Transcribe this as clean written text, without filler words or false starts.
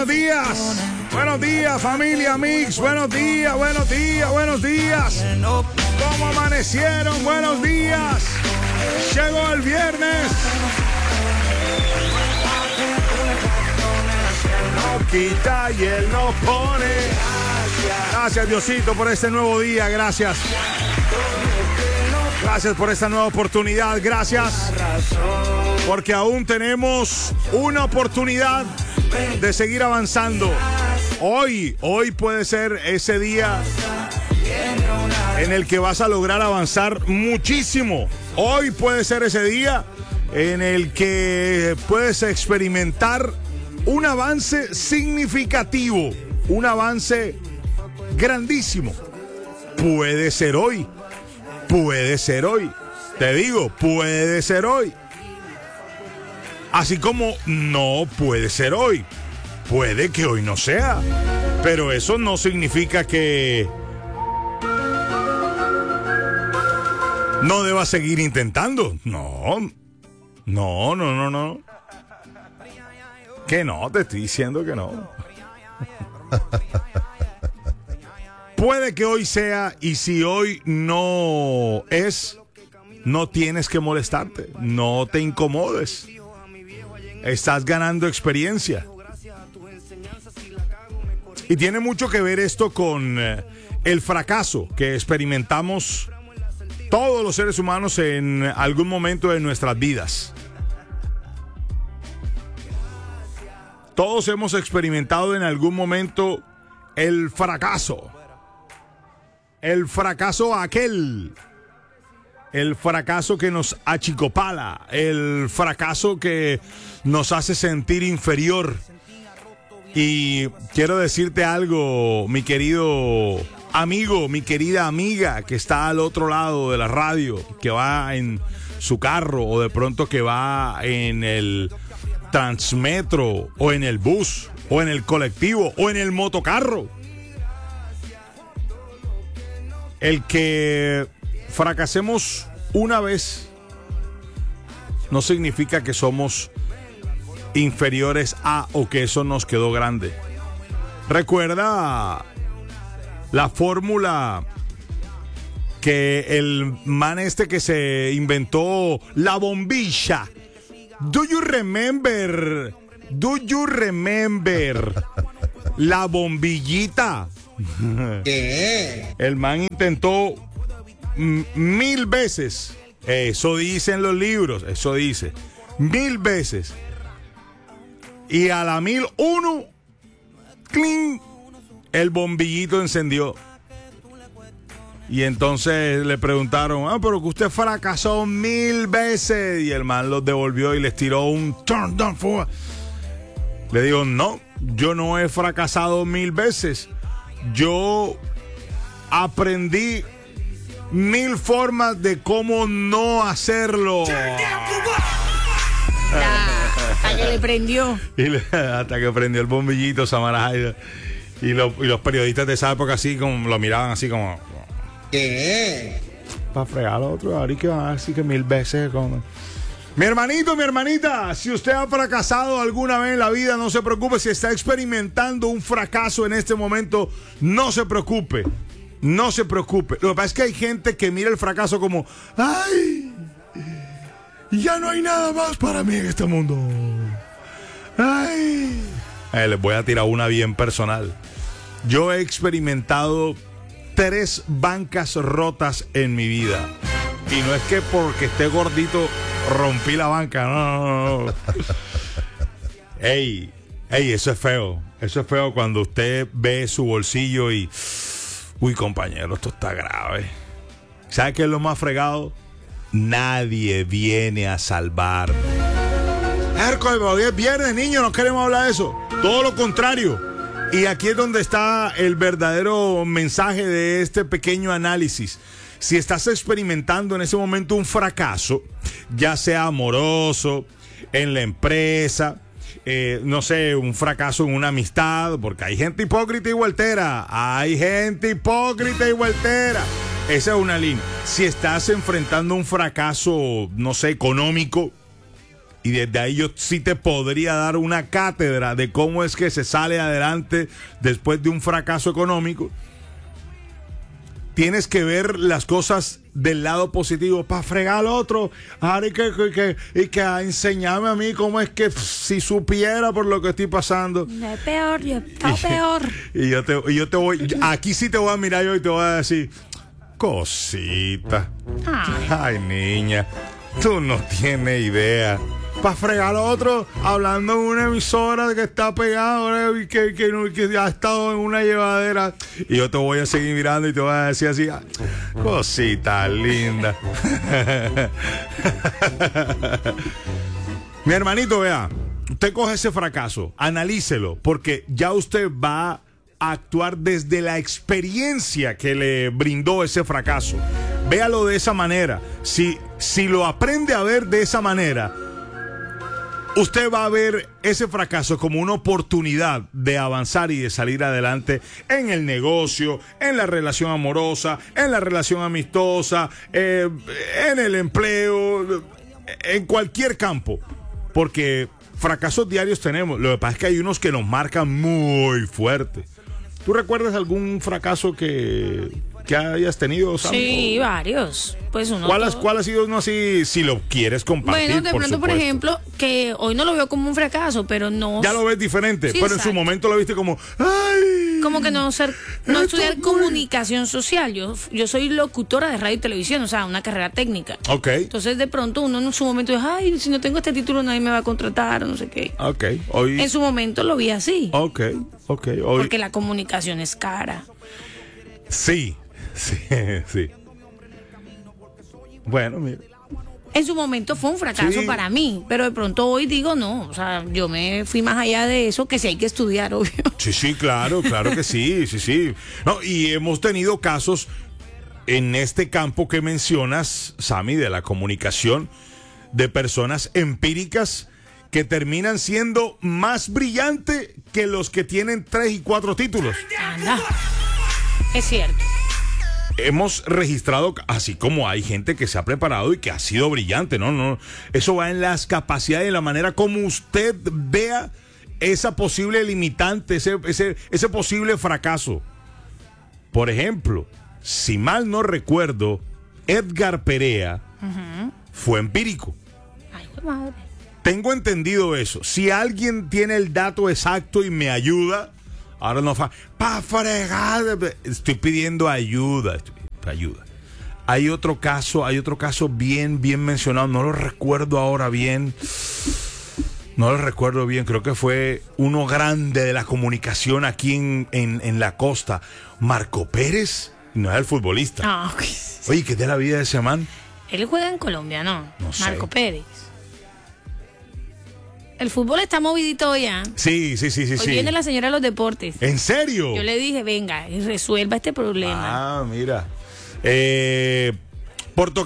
Buenos días. Buenos días, familia Mix. Buenos días, buenos días, buenos días. ¿Cómo amanecieron? Buenos días. Llegó el viernes. No quita y él no pone. Gracias, Diosito, por este nuevo día. Gracias. Gracias por esta nueva oportunidad. Gracias. Porque aún tenemos una oportunidad de seguir avanzando. Hoy puede ser ese día en el que vas a lograr avanzar muchísimo. Hoy puede ser ese día en el que puedes experimentar un avance significativo, un avance grandísimo. Puede ser hoy. Puede ser hoy. Te digo, puede ser hoy. Así como no puede ser hoy. Puede que hoy no sea. Pero eso no significa que no debas seguir intentando. No. Que no, te estoy diciendo que no. Puede que hoy sea, y si hoy no es, no tienes que molestarte, no te incomodes. Estás ganando experiencia. Y tiene mucho que ver esto con el fracaso que experimentamos todos los seres humanos en algún momento de nuestras vidas. Todos hemos experimentado en algún momento el fracaso. El fracaso aquel. El fracaso que nos achicopala. El fracaso que nos hace sentir inferior. Y quiero decirte algo, mi querido amigo, mi querida amiga que está al otro lado de la radio, que va en su carro o de pronto que va en el Transmetro o en el bus o en el colectivo o en el motocarro. El que fracasemos una vez no significa que somos inferiores a o que eso nos quedó grande. Recuerda la fórmula que el man que se inventó la bombilla. Do you remember la bombillita? ¿Qué? El man intentó 1000 veces. Eso dicen los libros. Eso dice 1000 veces. Y a la 1001, ¡cling!, el bombillito encendió. Y entonces le preguntaron, pero que usted fracasó 1000 veces. Y el man los devolvió y les tiró un turn down forward. Le digo, no, yo no he fracasado 1000 veces. Yo aprendí 1000 formas de cómo no hacerlo. Hasta que le prendió. Hasta que prendió el bombillito, Samaray. Y los periodistas de esa época así como lo miraban así como... ¿Qué? Para fregar al otro, ahora que van a decir que 1000 veces como... Mi hermanito, mi hermanita, si usted ha fracasado alguna vez en la vida, no se preocupe. Si está experimentando un fracaso en este momento, no se preocupe. No se preocupe. Lo que pasa es que hay gente que mira el fracaso como... ¡Ay! Ya no hay nada más para mí en este mundo. ¡Ay! Les voy a tirar una bien personal. Yo he experimentado 3 bancas rotas en mi vida. Y no es que porque esté gordito rompí la banca, no. Ey, eso es feo. Eso es feo cuando usted ve su bolsillo y... Uy, compañero, esto está grave. ¿Sabe qué es lo más fregado? Nadie viene a salvarme. Hoy es viernes, niño, no queremos hablar de eso. Todo lo contrario. Y aquí es donde está el verdadero mensaje de este pequeño análisis. Si estás experimentando en ese momento un fracaso, ya sea amoroso, en la empresa, no sé, un fracaso en una amistad, porque hay gente hipócrita y vueltera. Hay gente hipócrita y vueltera. Esa es una línea. Si estás enfrentando un fracaso, no sé, económico, y desde ahí yo sí te podría dar una cátedra de cómo es que se sale adelante después de un fracaso económico. Tienes que ver las cosas del lado positivo para fregar al otro. Ahora y que enseñarme a mí cómo es que si supiera por lo que estoy pasando. No es peor, yo está peor. Y yo te voy, aquí sí te voy a mirar yo y te voy a decir, cosita. Ay, niña, tú no tienes idea. Para fregar al otro, hablando en una emisora que está pegado, que ha estado en una llevadera. Y yo te voy a seguir mirando y te voy a decir así, cosita linda. Mi hermanito, vea, usted coge ese fracaso, analícelo, porque ya usted va a actuar desde la experiencia que le brindó ese fracaso. Véalo de esa manera. Si lo aprende a ver de esa manera, usted va a ver ese fracaso como una oportunidad de avanzar y de salir adelante en el negocio, en la relación amorosa, en la relación amistosa, en el empleo, en cualquier campo. Porque fracasos diarios tenemos. Lo que pasa es que hay unos que nos marcan muy fuerte. ¿Tú recuerdas algún fracaso que hayas tenido, Sam? Sí, varios. Pues uno. ¿Cuál ha sido uno así, si lo quieres compartir? Bueno, de pronto, supuesto. por ejemplo, que hoy no lo veo como un fracaso, pero no. Ya lo ves diferente, Sí, pero exacto. en su momento lo viste como, ¡ay! Como que no estudiar comunicación social. Yo soy locutora de radio y televisión, o sea, una carrera técnica. Ok. Entonces, de pronto, uno en su momento dice, ay, si no tengo este título, nadie me va a contratar, o no sé qué. Ok. Hoy. En su momento lo vi así. Ok. Hoy. Porque la comunicación es cara. Sí. Bueno, mira. En su momento fue un fracaso Sí. para mí, pero de pronto hoy digo no, o sea, yo me fui más allá de eso, que sí hay que estudiar, obvio. Sí, claro que sí. No, y hemos tenido casos en este campo que mencionas, Sammy, de la comunicación, de personas empíricas que terminan siendo más brillantes que los que tienen 3 y 4 títulos. Anda, es cierto. Hemos registrado, así como hay gente que se ha preparado y que ha sido brillante, no, eso va en las capacidades y la manera como usted vea esa posible limitante, ese posible fracaso. Por ejemplo, si mal no recuerdo, Edgar Perea fue empírico. Ay, qué madre. Tengo entendido eso. Si alguien tiene el dato exacto y me ayuda, ahora no pa' fregar, estoy pidiendo ayuda. Hay otro caso bien mencionado, no lo recuerdo ahora bien. Creo que fue uno grande de la comunicación aquí en la costa. Marco Pérez, no es el futbolista. Ah, ok. Oye, ¿qué es de la vida de ese man? Él juega en Colombia, ¿no? No sé. Marco Pérez. El fútbol está movidito ya. Sí. Hoy viene la señora de los deportes. ¿En serio? Yo le dije, venga, y resuelva este problema. Ah, mira.